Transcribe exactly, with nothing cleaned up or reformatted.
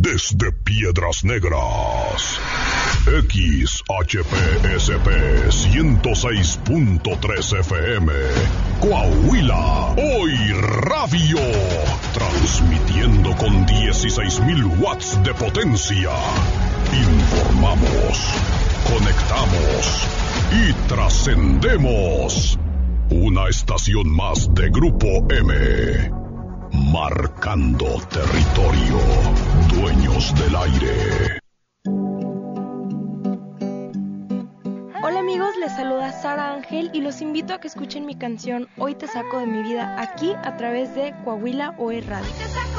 desde Piedras Negras. X H P S P ciento seis punto tres F M, Coahuila, Hoy Radio, transmitiendo con dieciséis mil watts de potencia. Informamos, conectamos y trascendemos. Una estación más de Grupo M, marcando territorio, dueños del aire. Hola amigos, les saluda Sara Ángel y los invito a que escuchen mi canción Hoy te saco de mi vida aquí a través de Coahuila Hoy Radio.